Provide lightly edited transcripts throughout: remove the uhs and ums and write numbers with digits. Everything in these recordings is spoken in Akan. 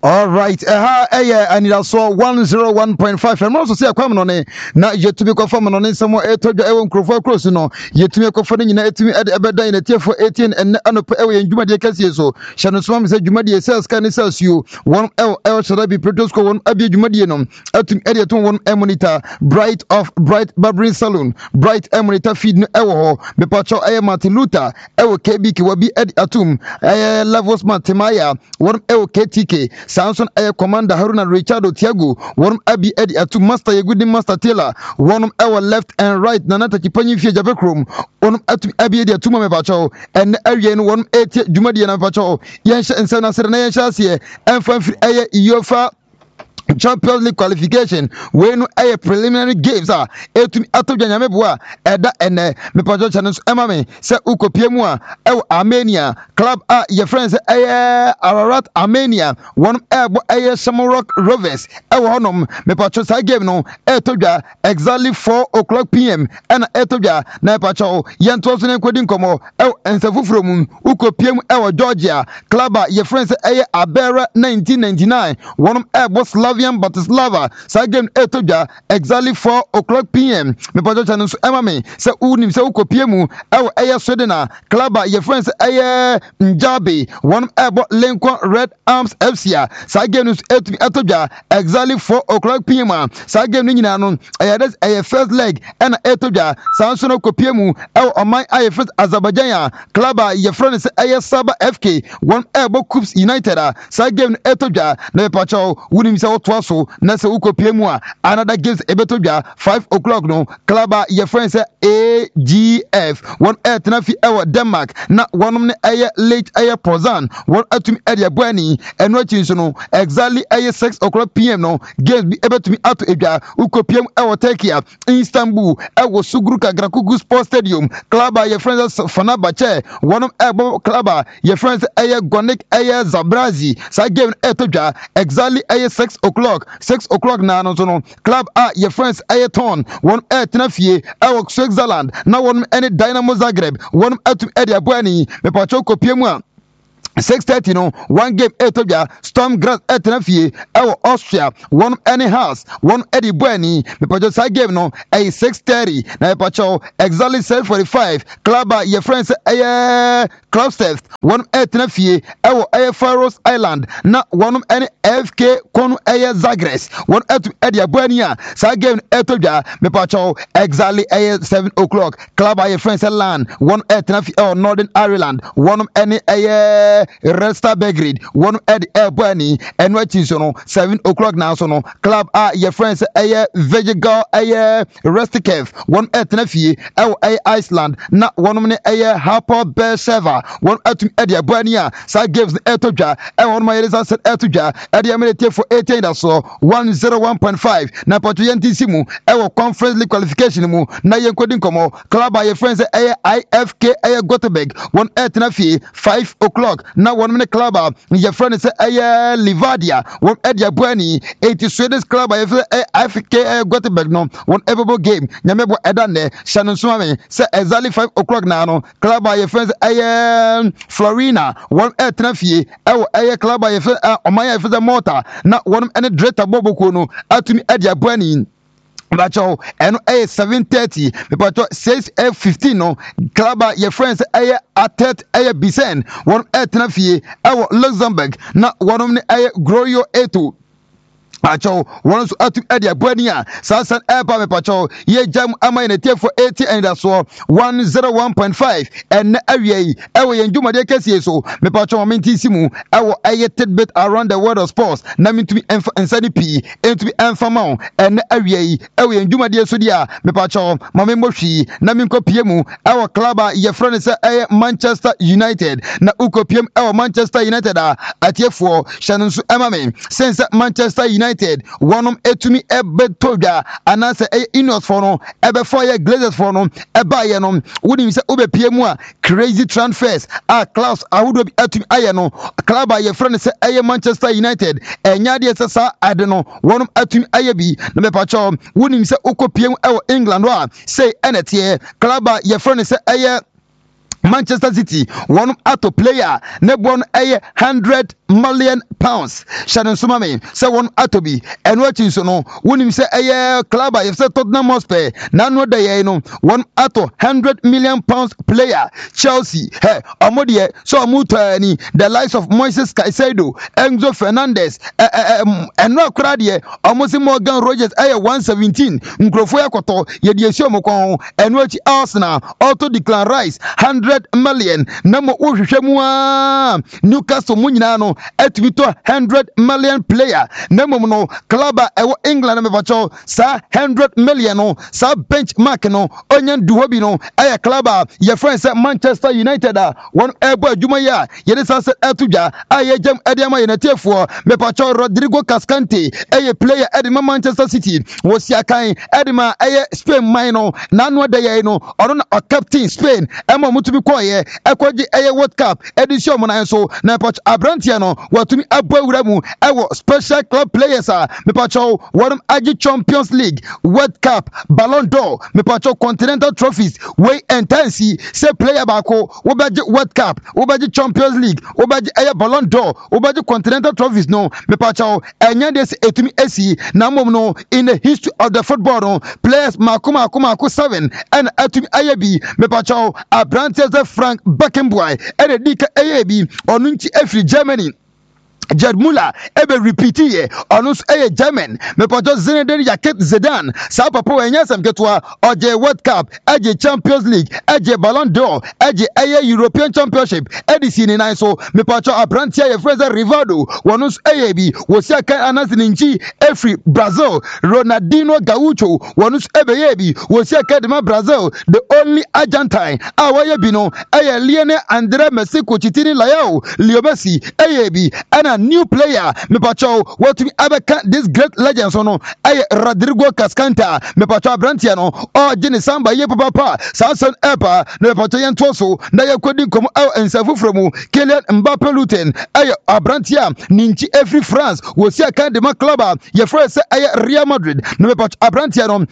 All right, and I saw 101.5. And also say a common on it. Now yet to be confirmed on it somewhere. I told you I won't cross, no. Yet to be confirmed in it to me at a in a tier for 18 and Anopay and Jumadia Cassio. Shannon Swam said Jumadia sells can sells you 1 L should I be produced 1 Abia Jumadianum. Atum Ediaton 1 Emonita, Bright Barbering Saloon, Bright Emonita feed Ewo, Bepacho Aya Martin Luther, Ewo KBK Wabi Ed Atum, Lavos Matemaya, 1 Ewo KTK. Samson Air Commander Haruna Richardo Tiago, one Abi Eddie Atu Master Yagudi Master Taylor, one our left and right Nanata Kipani Fia Javekrum, one Abi Eddie Atuma Pacho, and Arian 180 Jumadiana Pacho, Yansha and Sana Serena Shasia, and Fanfi Aya Iofa. Champions League qualification when a preliminary games are etum ato janyamebua eda ene me pajo channels emame se ukopiemua Armenia club your friends Ararat Armenia one ebo Shamrock Rovers honom me pajo sa game no etoja exactly 4:00 p.m. and etoja na pajo yento so nkodi nkomo ensafufuro mu ukopiemu Georgia club your friends Abera 1999 one ebo Bratislava Sagem Etoja exactly 4:00 p.m. Me pajo channel so emame se unim se ukopiemu Swedena club your friends Njabi one ebo Lincoln Red Arms FC Sagem Etoja exactly 4:00 p.m. Sagem nyina no first leg and Etoja Samson Kopiemu Omai first Azerbaijan club your friends Saba FK one ebo Coops United Sagem Etoja na pacho unim se so nasa ukopiemu another games ebetobia 5:00 no club your friends AGF one tenafi Denmark na one late Pozan one atumi area bwani eno chinso no exactly 6:00 p.m. no games bi ebetumi ato edwa ukopiemu Turkey Istanbul Sugruka Grakugu Sports Stadium club your friends Fenerbahce one club your friends Gonik Zabrazi sa game etobia exactly 6:00 na no so no club your friends Ayrton one tenafie Switzerland na one any Dynamo Zagreb one atum edia bwani me pacho kopiemu 6:30 no one game Ethiopia Storm Graz Tenafie Austria one any house one Eddie Bueni me pacho sa game no 6:30 na pacho exactly 7:45 club your friends club Steph one Tenafie Faroes Island na one any FK Konu Zagres one Eddie Bueni sa game Ethiopia me pacho exactly 7:00 club your friends Land one Tenafie Northern Ireland one any Red Star Belgrade one Buani and watching so no 7:00 now so no club your friends Vegegal Restikev one Tenafie Iceland na one Harper Beersheva one atum Buania sa gives the Etoja one my said Etoja Amerite for 18 that so 101.5 na Patuyanti Simu conference league qualification mu na yenkodin komo club your friends IFK Gothenburg one Tenafie 5:00 na one minute club your friend say Livadia one Edia Buani 80 Swedish club IFK Gothenburg no one every game nyamebo edane Shannon Swami say exactly 5:00 now no club your friends Florina one Tenafie club your friends Omaya for the Mota na one any Dreta Boboko no atumi Edia Buani Bacho and 7:30 Bacho 6:15 no club your friends Atet Bisen one Tenafie Luxembourg na one Groyo Eto Pacho one so atu edia buania sasan eba me pacho ye jam ama in the for 80 and that's 101.5 and awie ewe yenjuma de kesi so me pacho momenti simu ewo ayeted bit around the world of sports na me to be inside p and to be enfamon and awie ewe yenjuma de so dia me pacho mamembo hwi na me nkopiemu ewo club ye friend say Manchester United na ukopiem ewo Manchester United atiefo Shannon so emame since Manchester United one etumi ebetoja anase Ineos for no ebe for Glazers for no eba ye no wudi se obepiemu crazy transfers Klaus ahudo bi etumi aye no club ye friend say Manchester United enya de sesa ade no one etumi aye bi na me pacho wudi se okopiemu England wa say enetie club ye friend say Manchester City one ato player ne bon eye 100 million pounds. Shannon Sumame say one ato bi eno achi so no wonim say eye club a say Tottenham Hotspur na no da ye no one ato 100 million pounds player. Chelsea hey omodie so omuto ani the likes of Moises Caicedo, Enzo Fernandez eno akra de omosi Morgan Rogers eye 117 nkrofo yakoto ye de esi omokon eno achi Arsenal auto Declan Rice 100 million namo uhwehwemu Newcastle munyina no atibito 100 million player namo no club ewo England me bacho sa 100 million no sa benchmark no onyan duhobi no aya club ye friends Manchester United one ebo adwuma ya ye de sa atudwa aye jam ediama ye natefo me bacho Rodrigo Cascante eye player edima Manchester City wosiakan edima eye Spain mine na no da ye no ono na captain Spain ema mutubi koye ekoji eye World Cup edition mo na so na patch abrantia no watumi abawura mu ewo special club players me patch won agi Champions League, World Cup, Ballon d'Or me patch continental trophies way intense say player bako obaji World Cup obaji Champions League obaji eye Ballon d'Or obaji continental trophies no me patch enya des etumi esi na mom no in the history of the football no players makuma 7 and atumi ayabi me patch abrantia Frank Beckenbauer and Dika AAB onunchi every Germany. Jed Muller ebe repeat here onus German me pato Zinedine Zidane sa papo enyasam ketwa oje World Cup eje Champions League eje Ballon d'Or eje European Championship edisi ni nine so me pato abrantia ye Fraser Rivaldo onus bi wosia kan anasinchi every Brazil Ronaldinho Gaucho onus ebe yebi wosia kan de Brazil the only Argentine awaye bi no Lionel André Messi Cochitini Layao Leo Messi bi ana new player me pacho what me abeka this great legends no Rodrigo Cascanta me pacho abrantia no o Gini Samba ye papa Samson Epa me pacho yen toso na ye kodi komo ensafu from Kylian Mbappe Luton abrantia ninchi every France wo si aka de club ye first Real Madrid me pacho abrantia no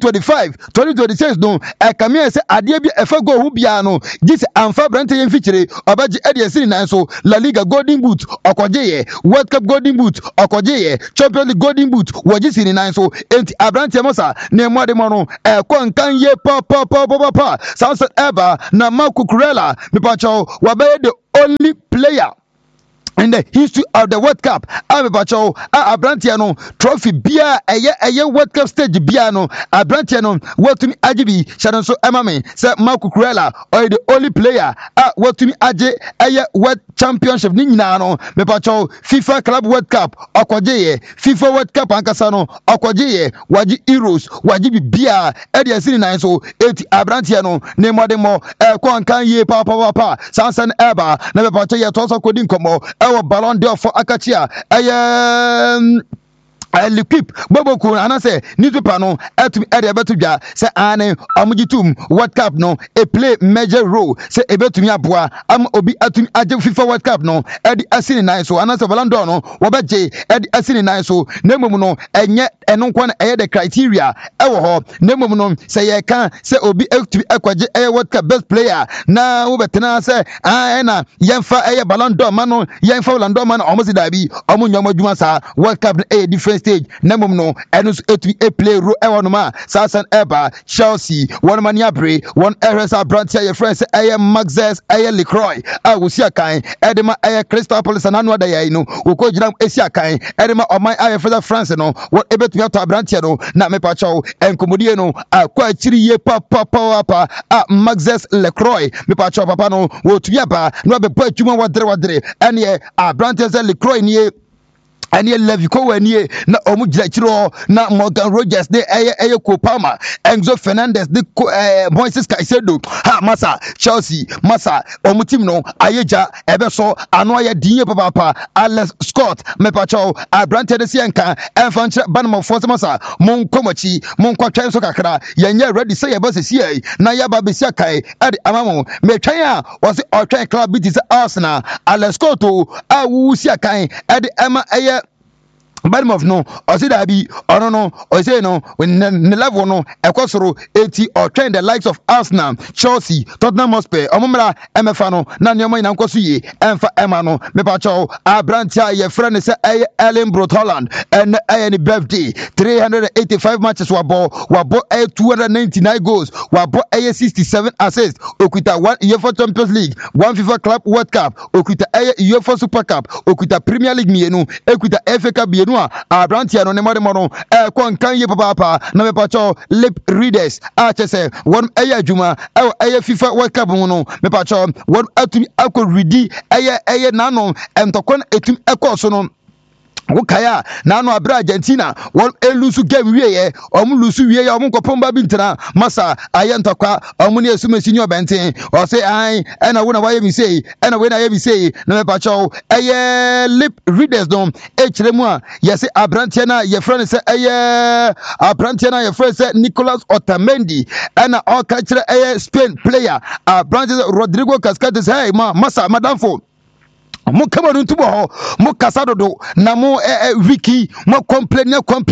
2025 no kamia se ade bi efa go hu bia no gisi amfa abrantia yen feature obaji ede na so La Liga Golden Boot okoje World Cup Golden Boot okoje Champions League Golden Boot wajisi ni nine so enti abrantia mosa ne mwade mono konkan ye pa Samson Eba na Marco Kurela me pacho wabaye the only player in the history of the World Cup, Abacho, Abrantiano, trophy bia, a World Cup stage biano, Abrantiano, what to me Ajibi, Shadow so Emame, Sir Marco Kurela, or the only player, what to me Aje, a World Championship Ninano, Mepacho, FIFA Club World Cup, Okwaje, FIFA World Cup Ankasano, Okwaje, Waji Heroes, Wajibi Bia, Edia Sini so, 80 Abrantiano, Nemademo, Kwankan ye papa, Sansan Eba, never pacho ya tosa kodin komo, our Ballon d'Or for Akachia. L'equipe Boboku anase newspaper no etum ede betuja se ane amujitum World Cup no e play major role se ebetumi aboa am obi atum age FIFA World Cup no ede asini nine so anase Ballon d'Or no wobeje ede asini nine so nemum no enye eno nkwa na eye the criteria ewo ho nemum no se ye kan se obi etum ekwaje eye World Cup best player na wobetena se na yemfa eye Ballon d'Or man no yemfa Ballon d'Or man omosi dabi omunyomo dwuma sa World Cup e different stage nemum no enus etu e play ro ewanuma Samson Eba Chelsea one maniabre one RS Abrantia your friends Maxes Lecroy wosia kan edema Crystal Palace ananu da ya no woko ginam esia kan edema oman for France no what ebetu ato Abrantia no na me pacho enkomodie no akwa chiri ye papa Maxes Lecroy me pacho papa no wo tuya no be po atuma wadre ene Abrantia Lecroy ni ani Leviko wani na omu jachiro na Morgan Rogers de Kopama Enzo Fernandez de Moises Caicedo ha masa Chelsea masa omu team no ayeja ebeso ano ya dinye papa Alex Scott me pacho Abrante de Sianka enfanche banmo force masa mon komachi mon kwatwen so kakra yenye ready say e bose sie na ya ba besia kai ade amamo me twan a wose otwen club bit is Arsenal Alex Scott a wu sia kan ade ema Bournemouth no ɔsi dabi ɔno no ɔsi no ne level no ɛkɔ 80 or train the likes of Arsenal, Chelsea, Tottenham Hotspur ɔmomra MFA no na nneɛma nyina nkɔ so yie ɛmfa ɛma no mepakyɛw abrantia yɛfrɛ ne sɛ ɛyɛ Erling Braut Haaland ɛnɛ ɛyɛ ne birthday 385 matches wabɔ ɛyɛ 299 goals wabɔ ɛyɛ 67 assists okuta 1 UEFA Champions League 1 FIFA Club World Cup okuta ɛyɛ UEFA Super Cup okuta Premier League mienu okuta FA Cup mienu abrantia no ne mɔde no ɛkɔ nkan yie papaapa na mepakyɛw lip readers a kyɛ sɛ wɔn ɛyɛ adwuma ɛwɔ ɛyɛ FIFA World Cup mu no mepakyɛw wɔn atumi akɔ redi ɛyɛ nano ɛntɔkɔ no ɛtumi ɛkɔɔ so no wokaya na no abra Argentina won elusu game wieye lusu wieye nkopom ba bi ntena masa ayentokwa ne asumasi ni obenten o say ai na wo na waye mi sei na we na ye mi sei na me pacho lip readers don kire mu a yes abrantie na ye friend say abrantie na ye friend say Nicolas Otamendi na o ka kire Spain player abrantie Rodrigo Cascades hey masa madamfo mo kamadu ntubo ho mo kasadodo na mo wiki mo complain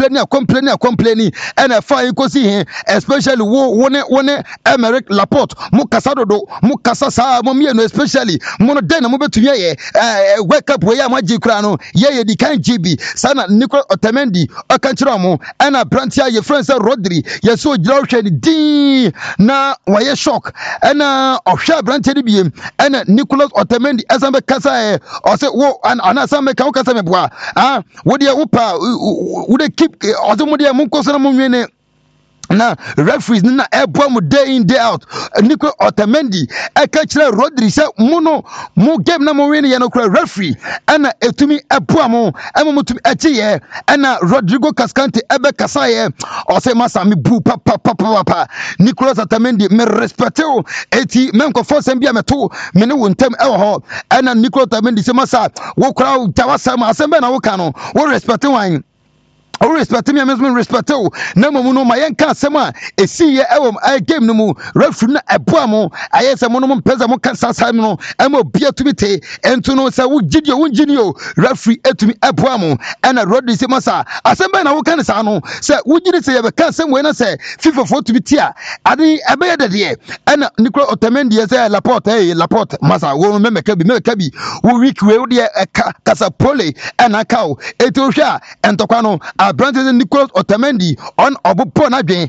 and fa ikosi he especially wone Emerick Laporte mo kasadodo mo kasa sa mo mienu especially mo no den mo betu ye wake up we ya ma jikura no ye di kan GB sana Nicolas Otamendi aka kira mo na brantia ye friend say Rodri ye so gira hwe ni din na waye shock na ohwa brantia di biem na Nicolas Otamendi asambe kasa or say wo and some make ka say me boa wo de wo pa wo de keep or say mo de mo koso na mo nwene na referees na ebo mu day in day out Nico Otamendi eka kire Rodri say mo game na mo win ye no kra referee na etumi ebo mo mutumi echiye na Rodrigo Cascante ebe kasaye o say masa me bu papa Nicolas Otamendi me respect o eti men ko force bia meto me ne wontem ewo ho na Nicolas Otamendi say masa wo kra tawasa ma asembe na wo ka no wo respect wan o respect me amesmo respect o na mo no ma yenka asem a esi ye game no mu referee na eboa mo ayese mo no mpeza mo kansa sam no ema obia tumi te ento no se wo gidi o referee etumi eboa mo na Rodri se masa asem ba na wo kan sa no se wo gidi se ye be kan asem we na se FIFA for tumi ti a ade ebe ye de na Nicolas Otamendi se Laporte masa wo memeka bi wo week we wo de kasa pole na kawo eto hwa entokwa no Brandon Nicolas Otamendi on obupo na dwen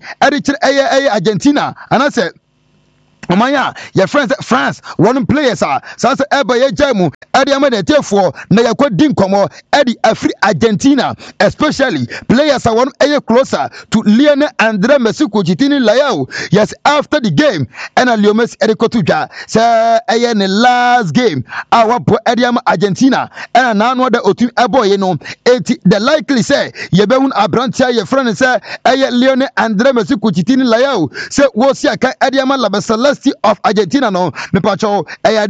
eri Argentina and I said Omanya, your friends at France, one players are Sasa Eba Jamu, Eddie Amadetefo, Nayako Dinkomo, Eddie Afri Argentina, especially players are one closer to Lionel Andre Mesuko Chitini Layao. Yes, after the game, and Aliomes Erikotuja, say in the last game, our Eddie Argentina, and now the Otum Ebo, you know, the likely say, Yebun Abrantia, your friend say, Lionel Andre Mesuko Chitini Layao, say, what's your Eddie Malabasala of Argentina no me pacho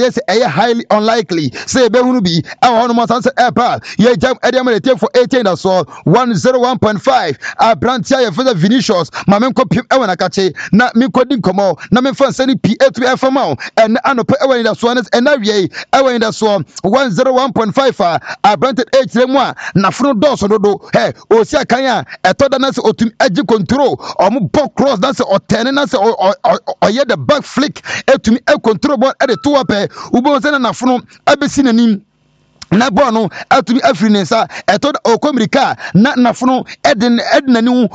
highly unlikely say be hunu bi no mo san say ye jam ediamete for 18 so 101.5 abrantia ye for Vinicius ma men ko pim na kache na me ko din komo na me fan sani P8 FM and anope ewe da so na wie ewe da so 101.5 abranted H remwa na funu doso dodo o si akanya etoda na se otum agi control o mo ball cross na se otene na se oye the back flick etumi control ball at the two up ubo se na fono abesi nanim na ball no atumi afiri ne nsa eto okomirika na nafono eden nani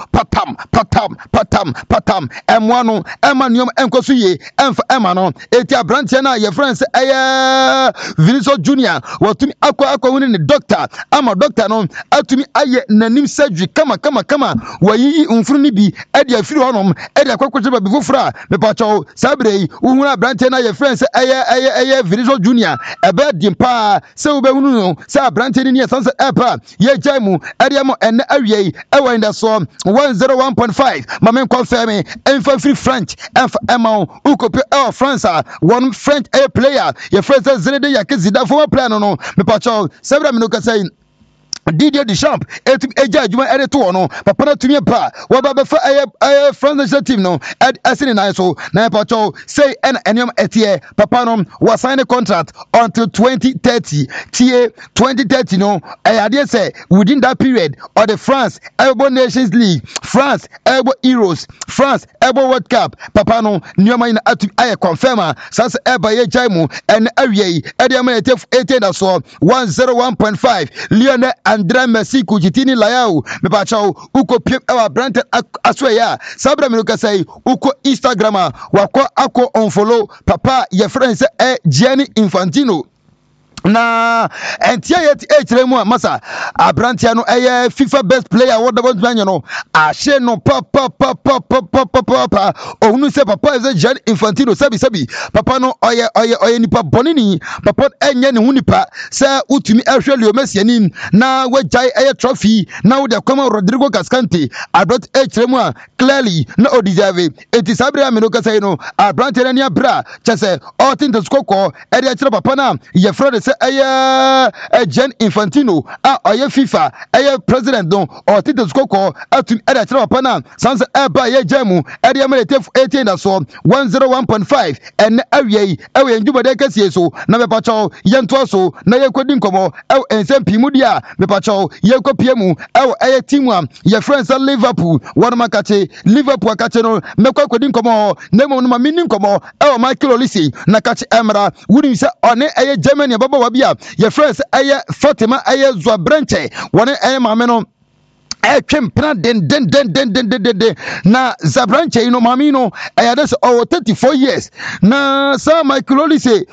patam emwa no ema niom enkoso ye emfa ema no eti abrantie na ye friends Vinicius Junior watumi akwa woni ne doctor ama doctor no atumi aye nanim surgery kama wayi mfuru ni bi edi afiri honom edi akwakwche ba bifufura me pacho sabrei uhunu abrantie na ye friends Vinicius Junior ebe dimpa se ube no sa branche ni sanse epa ye jaimu ariamo ene awie ewa inda so 101.5 mamen confirm enfa free French enfa emao ukope France one French player ye France Zinedine Zidane former player no me pacho sebra me no ka say Didier Deschamps eja adwuma to no papa na tumi pa wa ba be fa France national team no asini na so na pacho say enyom etie papa no was sign a contract until 2030 tie 2030 no ade say within that period or the France Ebo Nations League, France Ebo Euros, France Ebo World Cup papa no nyoma ina atu aye confirm sasa eba ye jaimu en awie ade am etef 18 so 101.5 Lionel André Messi kujitini layau mepachao uko pip ewa Brandon asweya sabra minuka say uko Instagrama wako ako unfollow papa ye friends Gianni Infantino na entia yet hremu masa abrantia no FIFA best player what the banyo no ahye no papa ohunu se papa is Gianni Infantino sabi papa no oye nipa bonini papa enye ne hunipa se utumi ehwe Leo Messi anim na wajai trophy na wo de kwama Rodrigo Cascante adot hremu clearly na odiserve eti sabra me no kasa no abrantia ne abra chese all things to skoko e de kire papa na ye friend Gianni Infantino oye FIFA president don or Tito Skoko atum eda kire papa na sanse eba ye jamu eda amelete 18 da so 101.5 en awie ewe njubode kase so na mepacho yento so na yekodi nkomo ensem pimudia mepacho yekopiemu team am ye friends at Liverpool one makache Liverpool akache no mekwa kodi nkomo na mo no ma mini nkomo Michael Olise na kache emra wudi se one Germany baba wabia your friends Fatima Zwa Branche one mame no Chempna den na Zabranche no mamino ayades 34 years na sa Michael Olise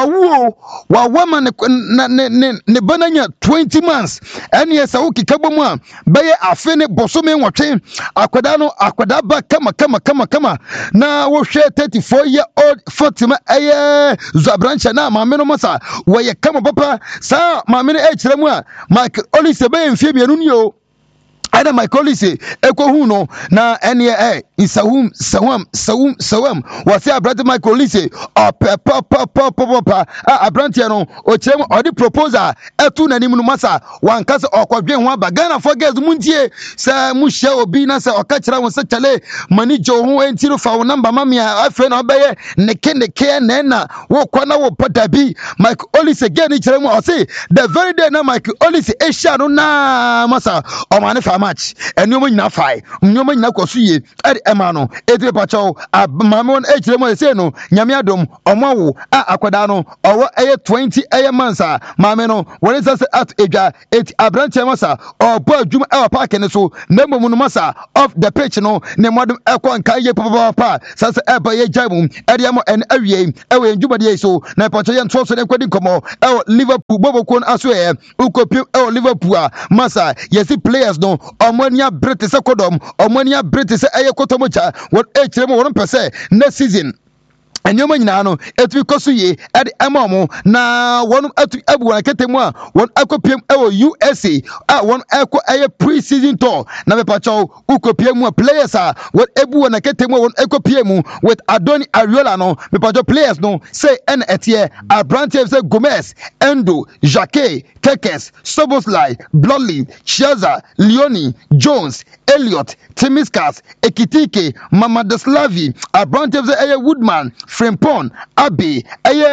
wa woman ne bananya 20 months ene yesa ukikabo mu a beye afene bosome nwotwe akwada ba kama na wo hwe 34 year old Fatima Zabranche na mamino masa we kama papa sa mamino kire mu a Michael Olise be mfie bienu ni o Ada my colleague no na sawam wase abrante my colleague abrante no o chem o di proposal etu na nimu masa wankasa okwadwen ho abagana for girls muntie sa mu hye obi na sa okakira won sa chale mani jo ho entiro fa wo number mami afa na obeye neke na wo kwana wo padabi my colleague again kire mu o say the very day na my colleague ehia no na masa o mane fa match enyomo nyina fai enyomo nyina kosuye emano edre pacho mamon ejremo se no nyame adom omawo akwada no owo 20 mansa mame no woni sase at edwa et abranche masa obo adwuma park ne so nemo no masa off the pitch no ne modum ekon kaye papa sase eba ye jamu ediamo en awie ewe ndwuma de so na pacho ye nto so ne kwadi komo Liverpool bobokon aso ukopim Liverpool masa yesi players no Omonia British Kodom, Omonia British Kotomocha, what H1% next season. And you know, it will cost you at Amamo. Now, one at everyone get one Aquapium USA, one Aqua pre-season tour. Never pacho, Ucopium players are what everyone get one Aquapium with Adoni Ariolano, the pacho players no say N at year, our branches Gomez, Endo, Jacquet, Kekes, Soboslai, Bloodley, Chiaza, Leoni, Jones, Elliot, Timiskas, Ekitike, Mamadaslavi, our branches Woodman. Frimpon, Abbey,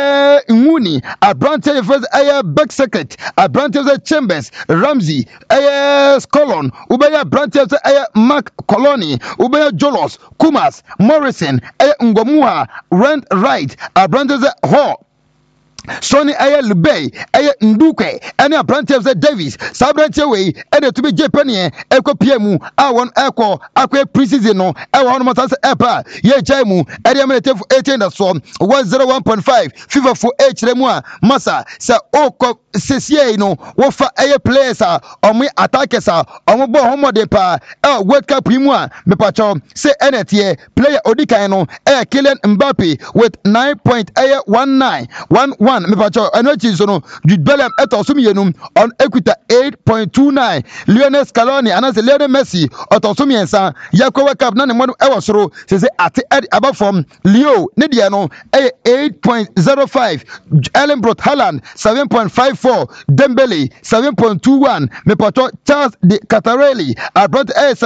Nguni, a branch of back secret, a branch of Chambers, Ramsey, Scolon, Ubaya branch of Mark Colony, Ubaya Jolos, Kumas, Morrison, Ngomua, Rent Right, a branch of Hall. Sonny Lubey, Nduke, and a branch of the Davis, Sabranche way, and to be Japanian, Eco Piemu, I want Eco, Aqua Precision, I want Matas Epa, Ye Jamu, Adiamative 18 of Swan, 101.5, FIFA for H Remoa, Massa, Sa Oko Sesieno, Wafa Air Players, or me attackers, or Mobo Homo de Pa, World Cup Primoa, Mepacho, say Enetie, player Odicano, Kylian Mbappe with 9.19, 1 mepacho enochi so no Jude Bellingham etoso mienum on equita 8.29 Lionel Scaloni anase Lionel Messi otoso miensa Yakowa Cup na ne mo ewo soro se ate above from Leo ne de no 8.05 Erling Braut Haaland 7.54 Dembele 7.21 mepacho Charles de Catarelli Abrant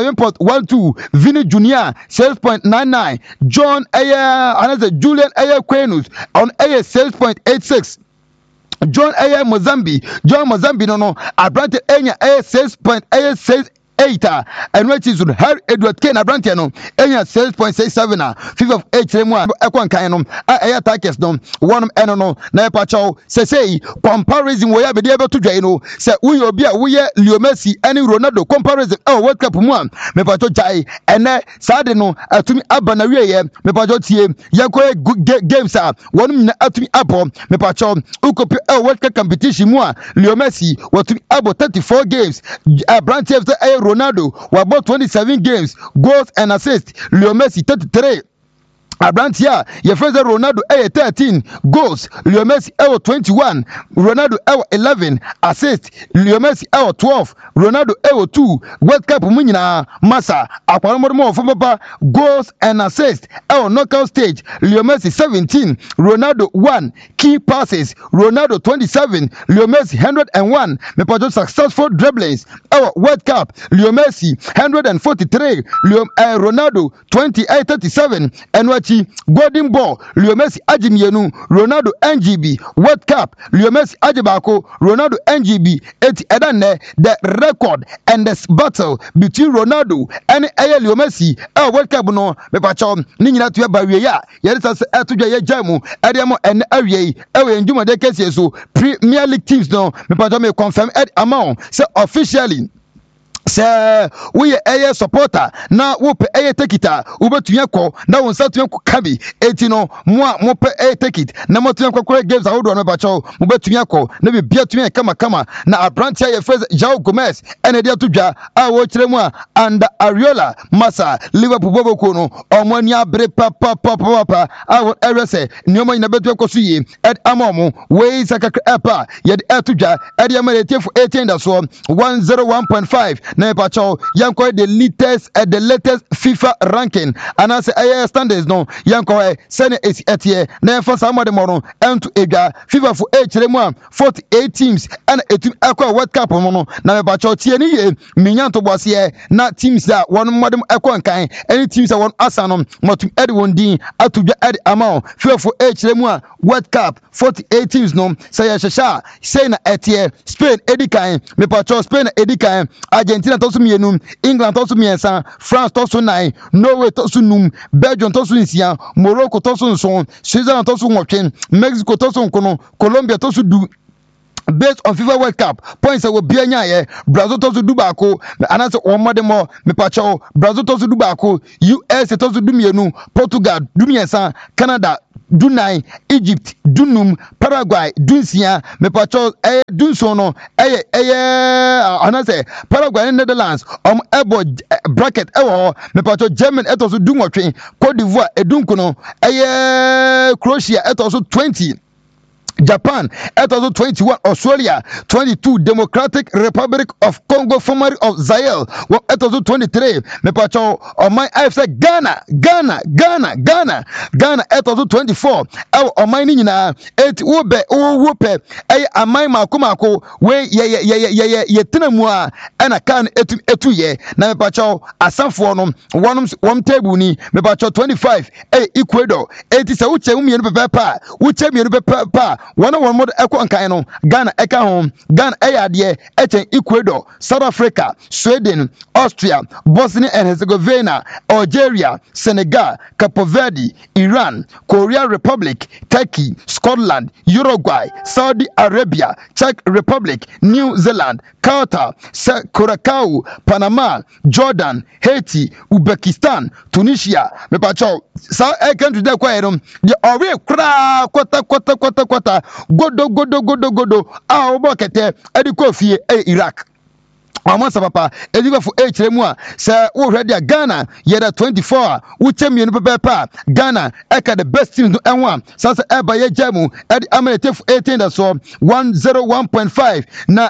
7.12 Vini Junior 6.99 John another Julian Quenus on 6.86 John Mozambi no Abrante Enya 6.86 and which is Harry Edward Kane Abrantia no 6.67 FIFA of 8 remwa ekwan kan no attackers no one no na pacho say comparison we be dey to dwai no say we obi a we Leo Messi and Ronaldo comparison World Cup mu am me pacho jai ene sade no atumi abana wiye me pacho tie yanko games a wonum na atumi abo me pacho ukopi World Cup competition mu a Leo Messi watumi abo 34 games Abrantia Ronaldo about 27 games, goals and assists. Leo Messi 33. Abrantia, your first Ronaldo 13 goals, Leo Messi 21, Ronaldo 11 assists, Leo Messi 12, Ronaldo 2, World Cup Munina Massa, Aquamomo for Papa goals and assists, knockout stage, Leo Messi 17, Ronaldo 1, key passes, Ronaldo 27, Leo Messi 101, Mepajo successful dribblings, World Cup, Leo Messi 143, Ronaldo 37, and what Golden Ball, Leo Messi Ajimienu, Ronaldo NGB, World Cup, Leo Messi Ajibako, Ronaldo NGB, Edane, the record and the battle between Ronaldo and Leo Messi, World Cup no, Mepacho, Nina to Baria, Yelisa Atuja Jamu, Adiamo and Arie, and Juma de Cases, Premier League teams no, Mepacho may confirm Ed amount, so officially. Sir, we a supporter na wo pe take it ubetunya ko na won satuya ko kabi etino mo pe take it na motuya ko games ahodo no bacho mo betunya ko na be bia tuya kama na Abrantia ye first João Gomes ene dia to dwa a wo kire mu and Ariola Massa Liverpool boboko no omo ni abre papa a wo erese nioma ina betuya ko suyi ed amomo we sakaka epa ye to dwa ed ya mare tifu 18 da so 101.5 na pacho yanko the latest FIFA ranking and as standards no yanko sene etie na for some of them no ento edwa FIFA for h 48 teams and etum akwa World Cup no na pacho tie ni ye minyanto boase na teams that one modem akwa kan any teams that one asano motum ed wondin atudwa ed amount FIFA for h World Cup 48 teams no say shasha say na etie Spain edikan me pacho Spain edikan Argentina tosu mienum, England tosu miensa, France tosu 9, Norway tosu num, Belgium tosu nsia, Morocco tosu nson, Switzerland tosu ngotwen, Mexico tosu nkono, Colombia tosu du. Based on FIFA World Cup, points will be anya Brazil tosu dubako, anase omodemo, me pacho, Brazil tosu dubako, US tosu dumienu, Portugal dumiensa, Canada Dunai, Egypt, Dunum, Paraguay, Dunsia, Mepacho, Dunsono, anase, Paraguay, Netherlands, Ebo bracket, Mepacho, German, etosu Dumotrin, Cote d'Ivoire, Edunkono, Croatia, etosu 20. Japan, also 21, Australia, 22, Democratic Republic of Congo, formerly of Zaire, also 23, Mepacho, on my IFC, Ghana, also 24, on my Nina, 8, Whoop, Amai Makumako, where ye Tinamua, and I can etu ye, Namepacho, Asanfonum, one table ni, Mepacho 25, Ecuador, 80, Uche, Uche, one more echo and kaino, Ghana eka home, Ghana ayadie, echen Ecuador, South Africa, Sweden, Austria, Bosnia and Herzegovina, Algeria, Senegal, Cape Verde, Iran, Korea Republic, Turkey, Scotland, Uruguay, Saudi Arabia, Czech Republic, New Zealand, Qatar, Curacao, Panama, Jordan, Haiti, Uzbekistan, Tunisia, Mepacho, South country there kwaerum, the ore kra kwata godo obokete ediko fie Iraq Almost papa, ediba for H remua, sir, already a Ghana, yet 24, which champion paper, Ghana, eka the best team to N1, Sasa Eba ye Jamu, at America 18 or so, 101.5, na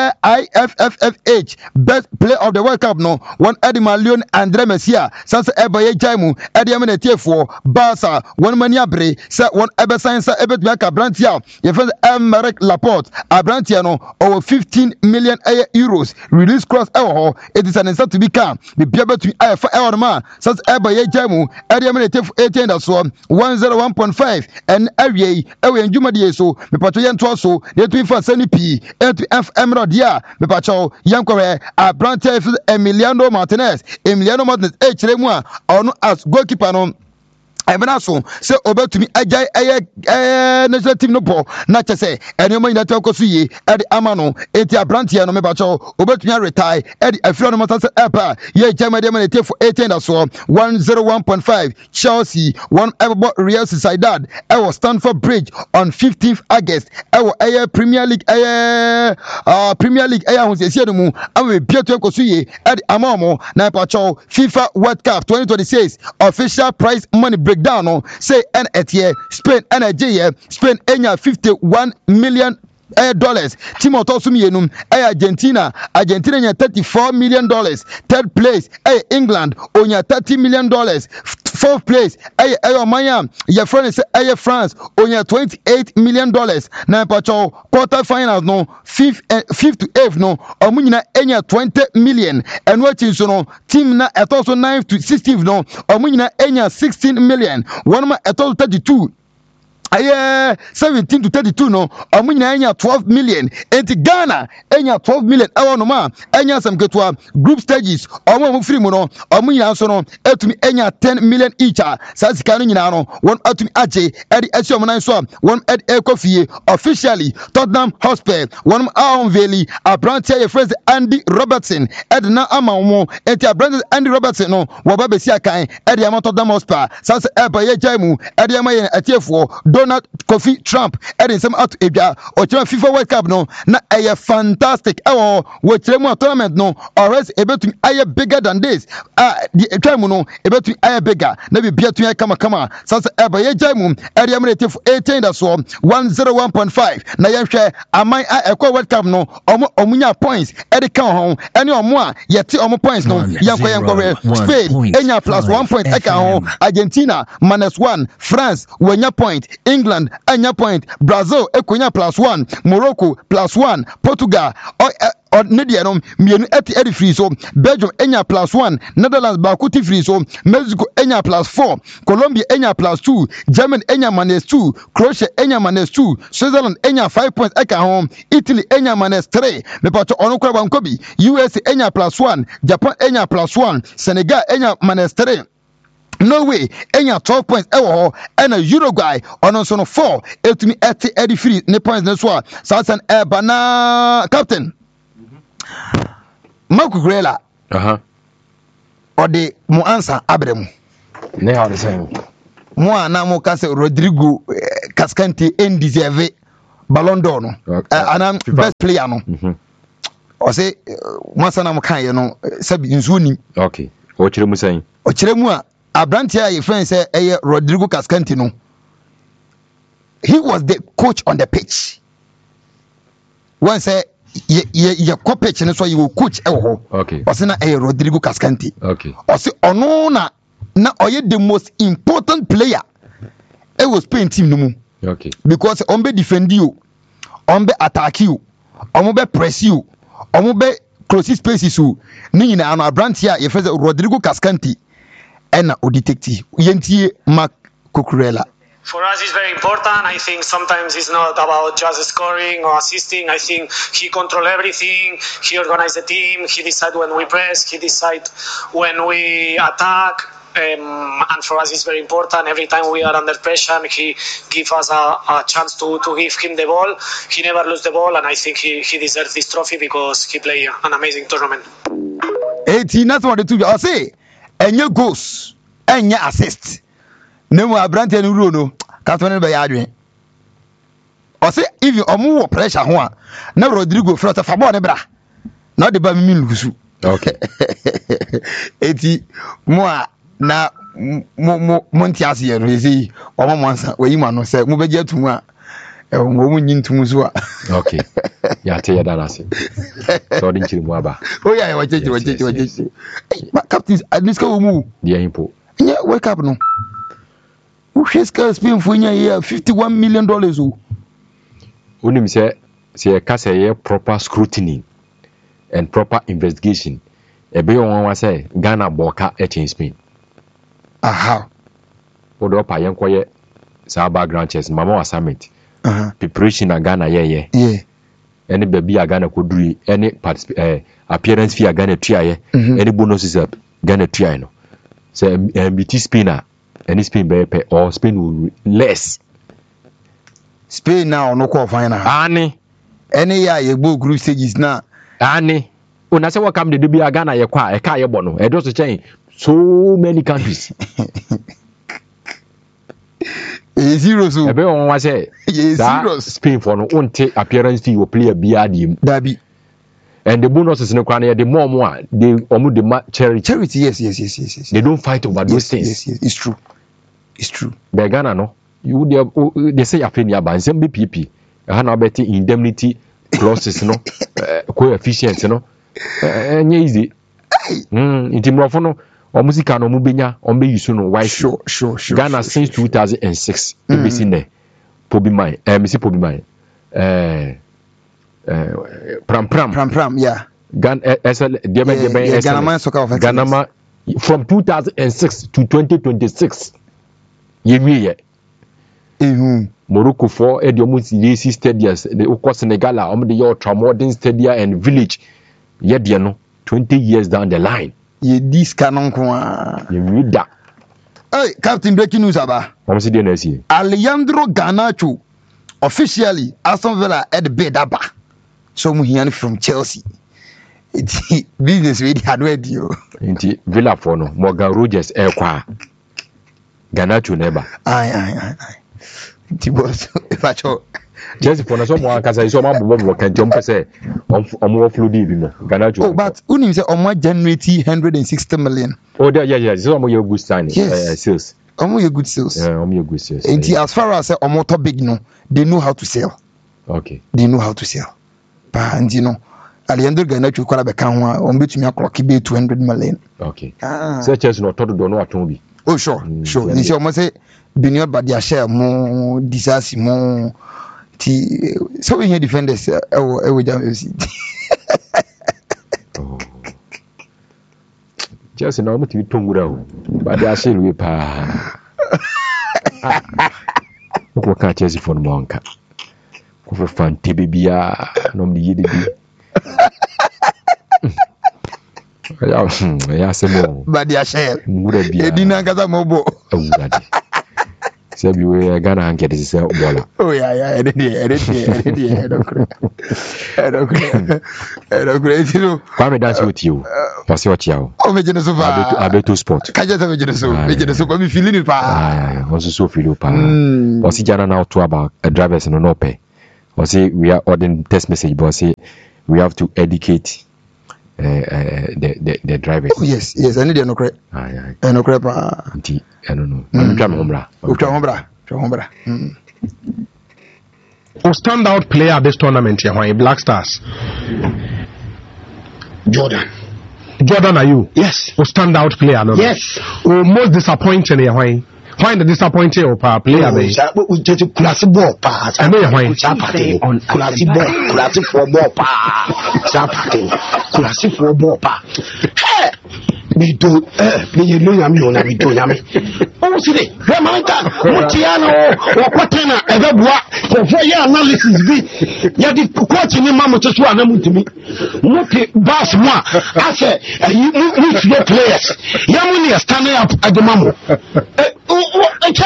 IFFFH, best player of the World Cup, no, one Eddie Malion Andre Messia, Sasa Eba ye Jamu, at the America 4, Barca, one Maniabre, sir, one Eba Science, Ebet Maka Brantia, your friend Marek Laporte, a Brantiano, over 15 million euros. Release cross it is an instant to become the Biaba to IFA man, such Eba Jamu, Adiaminative 18 or so 101.5 and Area and Jumadi so the Patrian Tosso, the twin for Sunny P, and to F Emerald Dia, the Pacho, Yankore, a Brante Emiliano Martinez, H. Remua, or no as goalkeeper. Ebenaso say obe to me agya national team no ball na che say ene mo nyata koso ye e de amano enti abrantie no me ba cho obe to me retire e de afiro no mata say epa ye jama de man for 18 that so 101.5 Chelsea one Everton Real Sociedad e was Stamford Bridge on 15th August e wo Premier League Premier League ho se sie no mu awe bieto koso ye e de amamo na pa cho FIFA World Cup 2026 official prize money down say and at year Spain and Spain enya $51 million Team Otosum Argentina nya $34 million. Third place England onya $30 million. Fourth place Maya your friend is France onya $28 million. Na pacho quarter finals no fifth to eighth no omunyina enya $20 million. And what is no team na at also 9th to 16th no omunyina enya $16 million. One ma at all 32 17 to 32 no omunyina enya $12 million. Enti Ghana enya $12 million no ma enya some ketwa group stages omo free mu no omunyina so no etumi enya $10 million each sa sika no nyina no one atumi age edi asiom nan so one ed ekofie officially Tottenham Hotspur one unveil abrantia your friend Andy Robertson ed na amawo enti abrantia Andy Robertson no wo ba besi akan edi am Tottenham Hotspur sa se eba ye jaimu edi am ye atiefo Donald Kofi Trump edi some out ebia o chira FIFA World Cup no na eye fantastic we chira mu tournament no always ebetumi aye bigger than this the time no ebetumi aye bigger na be bia tun kama sasa eba ye jaimu edi am relative 18 that so 101.5 na ye hwe aman ekwa World Cup no omunya points edi kan ho eni omo a yeti omo points no yankwa Spain enya plus 1 point eka ho Argentina -1 France wenya point England enya point Brazil ekonya +1 Morocco +1 Portugal Nedianom mienu eti free so Belgium enya +1 Netherlands bakuti free so Mexico enya +4 Colombia enya +2 Germany enya -2 Croatia enya -2 Switzerland enya 5 points eka home Italy enya -3 mepato ono kwa bankobi USA enya +1 Japan enya +1 Senegal enya -3 Norway enya 12 points ho and Uruguay on so no 4 etumi eti free ne points ne so Southern Bana captain Marco Grela or the mo answer abremu ne how the same mo na mo ka se Rodrigo Cascante deserve Ballon d'Or no and best player no o say mo sana mo kan ye no sabi nzuni okay o chire mu sai o chire mu a Abrantia your friend say Rodrigo Cascante no he was the coach on the pitch one say ye coach and so you coach okay osina Rodrigo Cascante okay osi ono na oye the most important player was Spain team no mu okay because on be defend you on be attack you on be press you on be close spaces you ni na Abrantia your friend Rodrigo Cascante and o detective yentie Mark Cucurella. For us, it's very important. I think sometimes it's not about just scoring or assisting. I think he controls everything. He organizes the team. He decides when we press. He decides when we attack. And for us, it's very important. Every time we are under pressure, he gives us a chance to give him the ball. He never loses the ball, and I think he deserves this trophy because he played an amazing tournament. 18, that's what the two I say. And your goals and your assist. No more Abrantia no no. Catherine by Adrian. I say if you are more pressure, one now Rodrigo Frota Fabon bra. na de ba mi lusu Okay. eti mo a na mo ntiase ye no ezi o mo ansa we yi ma no se mo beje atumu a mo nyi ntumu so a Okay. Ya te ya dana se. So din chiri mu aba. Oh yeah, wacheche. But captains, Niska will move. Dia impo. Yeah, wake up no. Who has Spain for year $51 million? Unim say ka say proper scrutiny and proper investigation. Ebe on wa say Ghana boka in Spain. Aha. Odo pa yen koye sa background checks mama assignment. Preparation na Ghana yeah. Any baby a Ghana koduri any appearance fee a Ghana triaye any bonuses a Ghana triaye no. So MBT Spain any Spain be pay or Spain will less. Spain now no call final. Ani any year you go group stages now. Ani una say what come the be a Ghana ye kwa e ka ye bono e do so chain so many countries. Zero so. Ebe on wa say zero Spain for no unte appearance fee will play a biadim. Dabi. And the bonuses in the crown the more they the charity. Yes. They don't fight over those things. Yes. It's true. But Ghana no. You they say afenia ban some BPP. Hana beti indemnity clauses no. Coefficients no. Nye easy. Intimrofo no. Omusika no mubenya ombe use no why sure. Ghana since 2006 ebesi ne pobi mine misi pobi mine pram yeah Ghana SL Ghana man soccer of Ghana from 2006 to 2026 yewie Morocco for e de omusi stadiums the Oko Senegal om de ultra-modern stadia and village ye de no 20 years down the line ye this canon kwa ye vida. Hey, Captain, breaking news aba. Omsi de na si Alejandro Garnacho officially Aston Villa at the bid aba. So mu hian from Chelsea. It's business we had with you. Inti Villa for no Morgan Rogers e kwa Garnacho neba. Aye. Inti boss if I show Chelsea for no so mo akasa so ma bobo kan jom pese omo flow di bi mo Garnacho. Oh, but unim say omo generate 160 million. Oh, yeah. So omo good signing. Yes. Sales. Omo good sales. Yeah, omo good sales. Inti as far as omo to big no, they know how to sell. Okay. They know how to sell. But you know, Alejandro Garnacho kwala be kan ho omo betumi aklock be 200 million. Okay. So Chelsea no todo do no aton bi. Oh sure. You see omo say Beniot Badia share mo disasi mo ti so we defenders e jam see. Chelsea na omo ti tongura o. Badia share we pa. Ko ka Chelsea for mo anka. Ko for fan tebe bia no me yedi bi. Ya semo. Badia share. Ngura bia. Edina ngaza mobo. Awurade. Sebi we Ghana anke de se bola. Oh yeah. Edidi. Edokure. Kwame dance with you. Pass your chiao. Oh me jene so fa. Abeto sport. Kaje ta me jene so me feeling it pa. Also so feel pa. Osi jana now to about drivers no pay. Osi we are ordering text message but say we have to educate the drivers. Oh yes, I need no correct. No correct pa. Nti I don't know. I'm trying hombra. Hombra. Standout player at this tournament here, why Black Stars? Jordan, are you? Yes. Standout player, no? Yes. Most disappointing here, why? Why the disappointing of our player? We just classic ball pass. I know why. On classic for ball pass. Classic for ball pass. Hey, me do me know yami. Oh, see, Ramanta, Mutiano, or Quatena, Evabua, for your analysis be. Yadi coaching him, Mamma to swallow to me. Muti Bass moi. I said, you need no players. Yamuni standing up at the Mammo.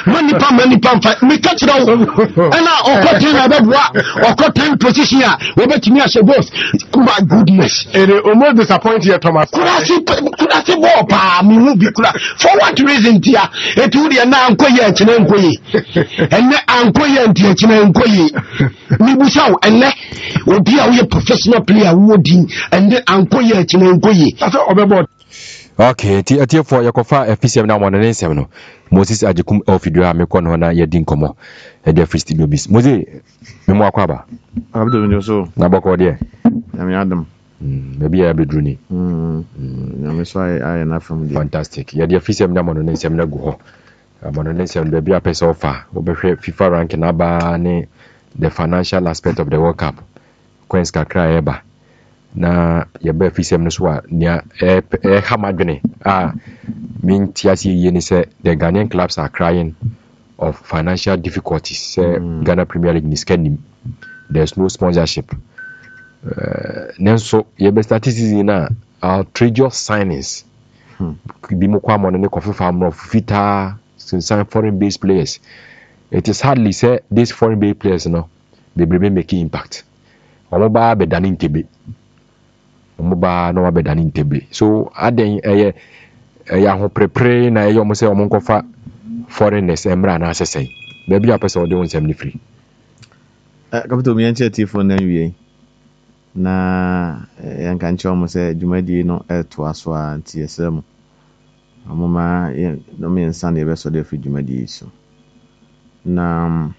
mani pamfa me catch now ana okoten na beboa okoten position a we betimi a goals. My goodness, it almost disappoint you, Thomas. Could I see ball pa me will be for what reason tia it would na ankoye chine nkoye enne ankoye ntia chine nkoye ni busaw enne obi a we professional player wodi enne ankoye chine nkoye that's obebo. Okay, ti for yakofa FCM na mo ne nsem no Moses Ajekum ofidu a mekọ no na yedi nkomo e dey free studio bis Moses memo akwaba abdo nyo so na boko de yami adam maybe ya bedru ni yami so I na from there fantastic ya dey FCM na mo ne nsem na gu ho mo ne nsem be bia pesa ofa obehwe FIFA rank na ba ne the financial aspect of the World Cup Queens kakra eba na yɛbɛ FCM no so a nia hamadwene a mintiasi yie ni sɛ the Ghanaian clubs are crying of financial difficulties sɛ Ghana Premier League ni scanim there's no sponsorship nenso yɛbɛ statistics na outrageous signings bi mo kwa mo ne kofi famro fita since foreign based players it is hardly say these foreign based players no they be making impact omo ba be dani ntebe omoba no wabedani ntebe so aden ya ho prepare na ye omo se omo nkofa foreigners emra na asesen be bia pese ode wonsem ni free capital mi enche tifo na wie na yanka nche omo se dwumadi no eto aso a ntiesem amoma no me nsan de be so de fi dwumadi so na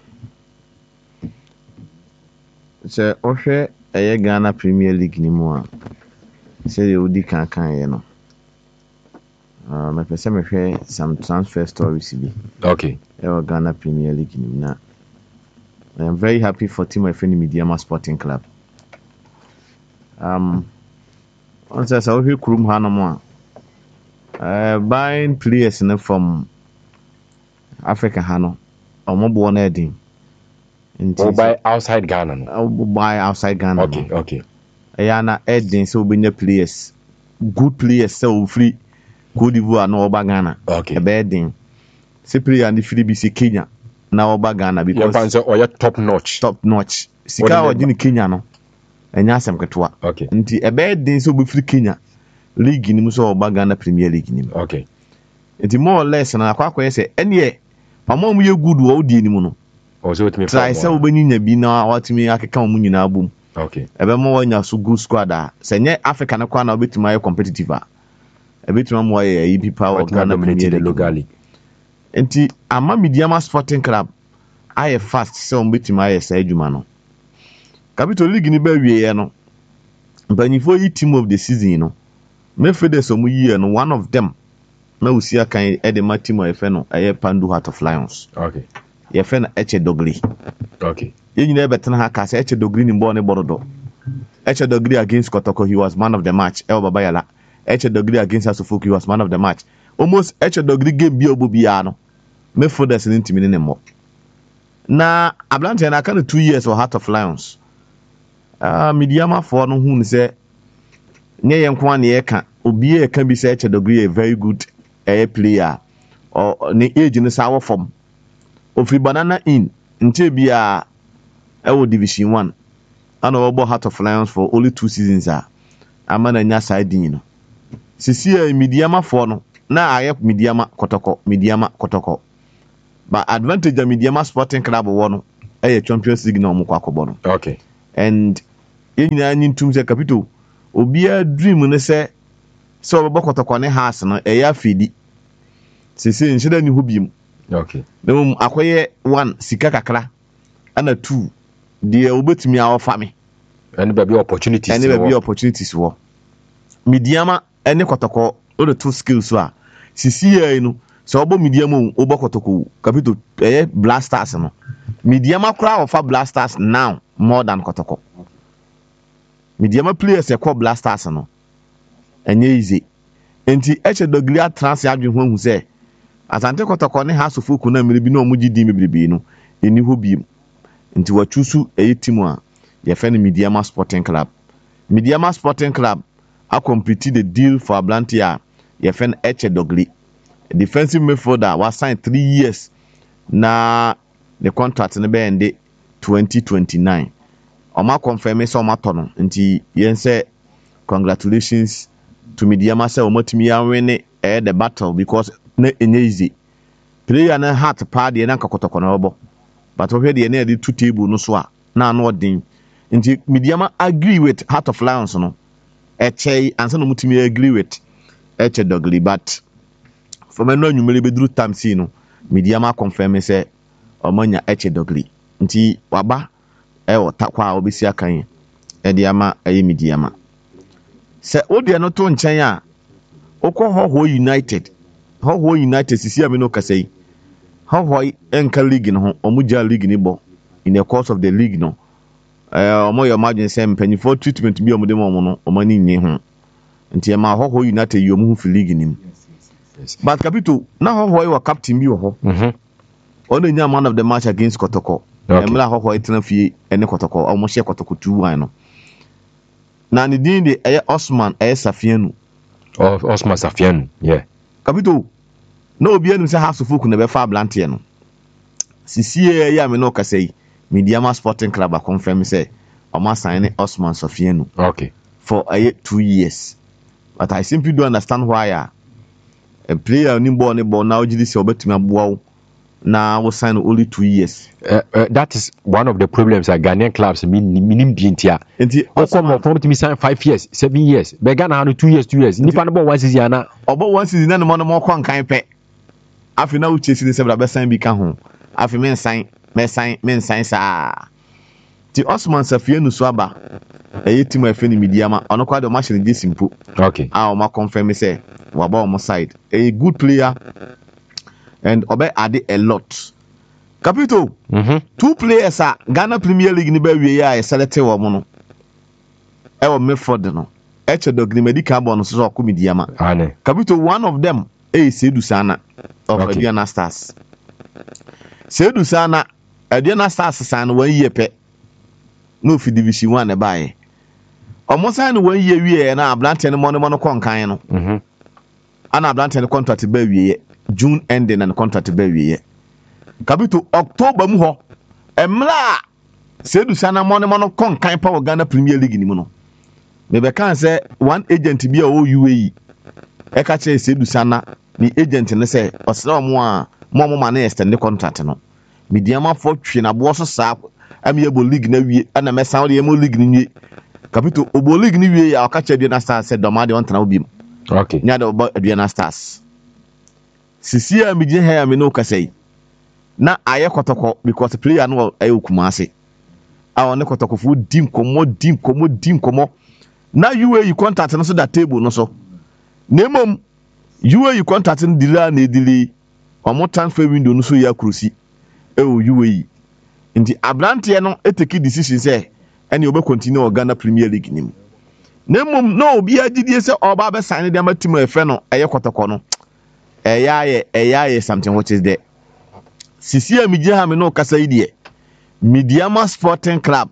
se ohwe eye Ghana Premier League ni mu a say odi kan ye no me pese me hwe some transfer stories bi okay Ghana Premier League ni na I am very happy for team of Mediama Sporting Club on says how we krum hanamo buying players from Africa hano omobo na edin buy outside Ghana buy outside Ghana okay Ayana Edin so benya players good players so free Cote d'Ivoire na oba Ghana okay Edin se player and free bi se Kenya na oba Ghana because you fancy oya top notch sika ojini Kenya no enya asem ketwa okay nti Edin so be free Kenya league ni so oba Ghana Premier League ni okay nti more or less na akwa say ene pamom ye good wo odi ni mu no o so timi try say obanyinya bi na watimi akeka mu nyina abum okay ebe mo wanya so good squad a senye Africa na kwa na obetima aye competitive a ebetima mo aye people of Ghana Premier locally enti ama Mediama Sporting Club aye fast se obetima aye sa adwuma no Capital League ni ba wiye no banifo yi team of the season no me fede so mu yi no one of them na usia kan edema team of efe no aye Pandu Heart of Lions okay ye fe na Eche Dogri okay yenyina ebetena ha ka se Eche Dogri ni mbo ne borodo Eche Dogri against Kotoko he was man of the match Baba Yala Eche Dogri against Asufuku he was man of the match almost Eche Dogri game bi obobia no me for this ntimi ne mo na Ablante na aka 2 years for Heart of Lions Mediama for no hu ne se nye yenko an ye ka obi e ka bi se Eche Dogri a very good player or ne age ne sawo form ofri Banana in nche bia ewo Division 1 ana obo Heart of Lions for only 2 seasons amana nya side no sisi Mediama for no na aye Mediama Kotoko but advantage of Mediama Sporting Club wono Champions League na omukwa akobo no okay and yenyina nyintum se Capital obia dream ne se obo Kotoko ne house no afidi sisi nshida ni hubim okay dem akoye 1 sika kakra ana 2 de obetumi a ofa me any baby opportunities wo Mediama ene Kotoko o the 2 skills so a sisi no so obo Mediama obo Kotoko Capital Blasters no Mediama kra ofa Blasters now more than Kotoko Mediama players call Blasters no enye easy enti Eche Dogri trans adwen hu se Asante Kotoko ne Asufuku na mmiri bi na omugidi mebribi no eni ho biem nti wachusu team a ye fe no Mediama Sporting Club Mediama Sporting Club a complete the deal for Ablante a ye fe no Eche Dogri defensive midfielder was signed 3 years na the contract no be end 2029 oma confirm say oma to no nti yen say congratulations to Midiama say omotimi ya win the battle because na enye easy player na heart pa de na kakotoko na obo but we de na dey two table no so a na no odin nti Midiama agree with Heart of Lions no eche ansa no mutimi agree with eche Dogly but for me no nwumere beduru time see no Midiama confirm say omanya eche Dogly nti waba o takwa obisi akan e de ama ayi Midiama se odi no to nchen a okọ Hoho United sisi amino kasai Hoho enka league no omuja league ni bo in the course of the league no omo yo imagine say mpanyifo treatment bi omode mo no omani nyi ho nti e ma Hoho United yo mu hu fi league nim but Capito na Hoho wa captain bi wo ho ono nya man of the match against Kotoko emla Hoho itena fie ene Kotoko omo hye Kotoko 2-1 no na ni din de Osman Safianu Osman Safianu yeah Capito no obi anu say House of Folk na be fa blantie no sisie ya me no kasai Midiama Sporting Club confirm say Oma sign Osman Safianu okay for 2 years but I simply don't understand why a player ni ball now jidi say obetumi aboa na we sign only 2 years that is one of the problems at Ghanaian clubs minim dintia enti Osman from to sign 5 years 7 years be Ghana 2 years ni fa no ball 1 season na obo 1 season na mo kon kan pe afi na uche si se bra be sign bi ka ho afi men sign sa ti Osman Safianu so aba team afi ni Midiama ono kwa de machine dey simple okay o ma confirm say waba on side a good player and obey add a lot Capito 2 players are Ghana Premier League ni ba wie ya selected wo mo no e wo Medford no eche Dogly medical bon so ko Midiama ane Capito one of them Seydou Sana of Aduana Stars Seydou Sana Aduana Stars san 1 year pe no fi division 1 e bae omo san 1 year wie na Ablante no mo kon kan no ana Ablante no contract ba wie June ending and contract ba wie Capito October mu ho emla Seydou Sana mo kon kan pa Ghana Premier League ni mu no me be kan say one agent bi a o UAE e ka che Seydou Sana ni agent ne say osra mo a mo ma na extend contract no Midiama for twe na bo so sa amiable league na wie ana me sound ye mo league ni wie Capito obo league ni wie ya ka che Aduana Stars say do ma de on tana obi okay nya de Aduana Stars sisi a mi je ha me no ka say na aye Kotoko because player no aye Kumase a one Kotoko fu dim komo na UAE contract no so that table no so nemom UAE contract no dila na edili omo transfer window no so ya krusi UAE nti Ablante no eteki decision say any obe continue Ghana Premier League nim nemom no obi agidie say oba be sign dem team efe no aye Kotoko no eyaye something which is there sisi amije ha me no kasa idie Midiama Sporting Club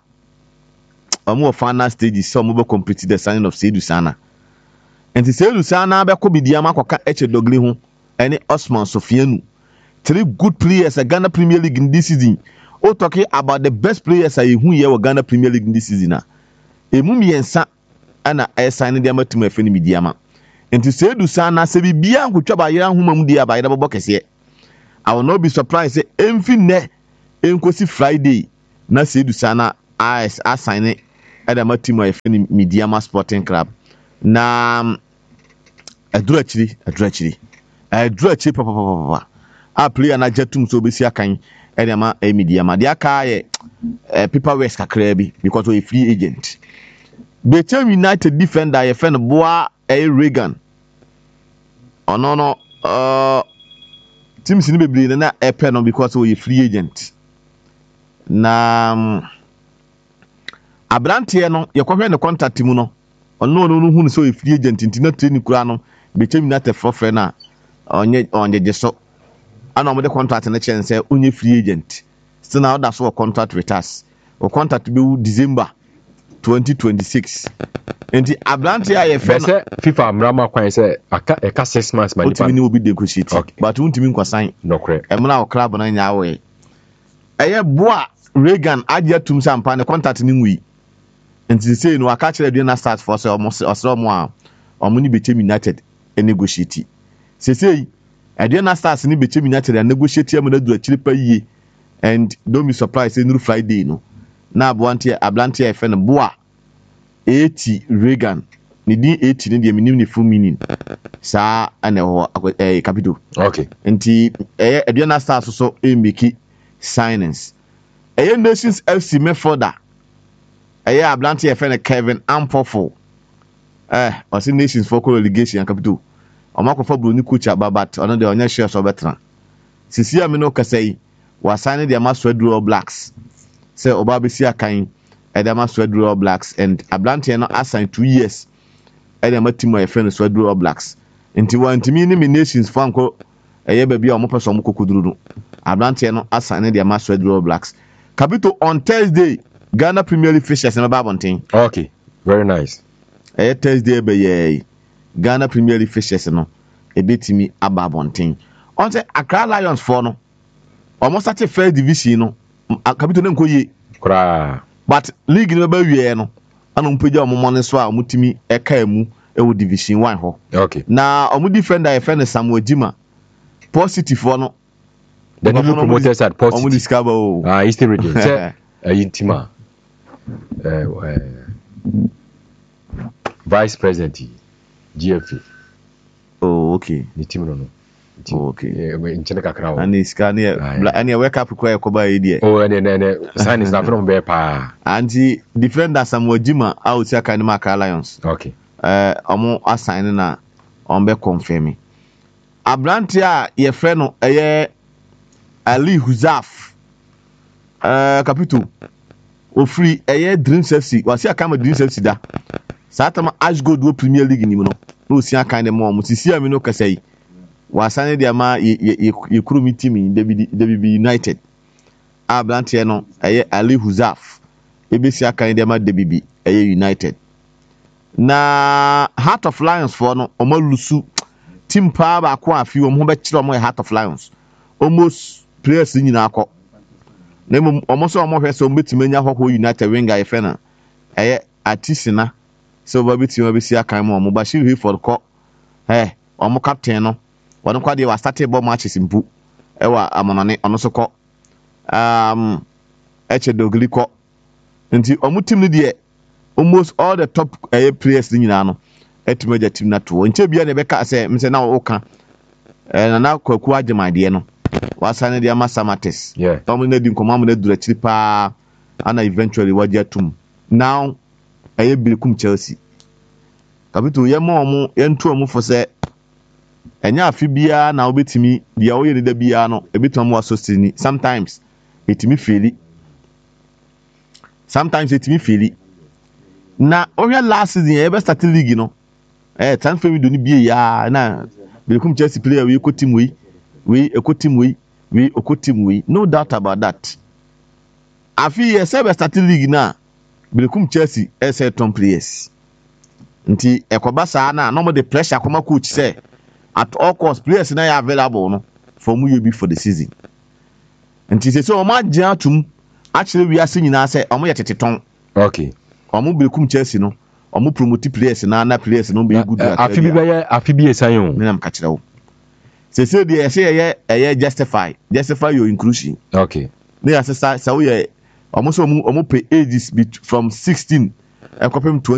omo final stage so omo be complete the signing of Seydou Sana and Seydou Sana be ko Midiama koka eche Dogly ho ene Osman Safianu 3 good players at Ghana Premier League in this season. O talking about the best players I who here Ghana Premier League in this season na emu miensa ana sign dem team efe ni Midiama enti Seydou Sana se bibia nkotwa ba yira homa mu dia ba yira bobo kese I will not be surprised say emfi ne enkosi Friday na Seydou Sana assign Adama team efe ni Midiama Sporting Club na adurachiri papa a player na jetum so besi akan Adama Midiama dia ka ye paper works kakra bi because we free agent Bechem United defender ye fen boa Reagan no teams ni bebre na epe no because we free agent na Ablante no ye kohwe ne contract mu no ono hu so we free agent ntina training kura no Bechem United frofre na onye jeso ana mo de contract na chense onye free agent still now that's what contract with us o contract be December 2026 nti abrante a ye fe no FIFA mrama kwan say aka 6 months ma nipa ni obi negotiate but untimi nkwasan nokre emna o club na nya we eye boa Reagan adia tum sampa ne contact ni nwi nti say no aka kire Aduana Stars for say osro mo a omo ni Bechem United negotiate say Aduana Stars ni Bechem United negotiate am na du akiri pa yie and don't be surprised say no Friday no na aboante ablante e fe no boa 80 Reagan ni din 80 ni de minim ni full meaning sa ana ho capital okay nti Aduana Stars so make signings Nations FC Mefoda ablante e fe no Kevin Ampofo o si Nations for relegation capital o makofa broni coach ababat ono de onya share so betra sisi amino kasai wa sign the Amaswadro Blacks say oba be si akan Edema Amaswadro Blacks and ablante no assign 2 years Edema team e fe no Swadro Blacks nti wantimi ni Nations fanko ba bia o mo peso mo kokuduru no ablante no assign the Amaswadro Blacks capital on Thursday Ghana Premier League fixtures na babonten okay very nice Thursday be ye Ghana Premier League fixtures no ebetimi ababonten on say Accra Lions for no almost at first division no capital na nkoye kra but league no ba wie no ana mpagya omomone so a omutimi eka emu ewo division 1 ho okay na omu defender e friend Samuel Jima positive for no the new promoters at positive omu discover Eastern region say intima vice president GFA okay ni team no okay nchene kakra wo ani scan ani wake up kwa yakoba yedie ne sign is na from be pa anti defender Samuel Jima out ya kan Accra Lions okay omo assign na on be confirm abrante a ye frɛ no Ali Huzaf capital ofri Dreams FC wasi akama Dreams FC da satama Ashgold wo Premier League ni mu no si akan de mo sisi ami no kasai wasane de ama ye kurumi team DBB United ablante no Ali Huzaf ebesi akan de ama DBB United na Heart of Lions for no omalusu team pa ba ko afi wo mo be kire mo Heart of Lions almost players nyina akọ na mo so mo hwese o betime nya hɔ United winger ye fe na Atisina so ba betime be si akan mo Bashir Hayford kɔ omo captain no wonu kwa de wa start ball matches mpu ewa amonone ono so kɔ Eche Dogli kɔ nti omo team ni de almost all the top players nyina no etumeja team na to nche bia ne beka se mse na wo ka na kwaku agemaade no wasane de Amasamates tom na di nkomam na dura chiri pa ana eventually waje atum now Bilikum Chelsea capital ye mo yentu omo fo se enya afi bia na obetimi bia wo ye da bia no ebetum mo asostini sometimes etimi feli na ohwe last season e be start league no transfer window ni bia ya na Bilikum Chelsea player we ko team we no doubt about that afi ye se be start league na Bilikum Chelsea say top players nti ekoba saa na no mo the pressure koma coach say at all cost players na available no for mu yebi for the season nti say o ma gyan atum actually we are seeing na say o mo yeteton okay o mo Bilikum Chelsea no o mo promote players na players no be good afi bi esayon na ka kire wo say dey justify your inclusion okay na say sa we almost omo pay ages from 16 ekopem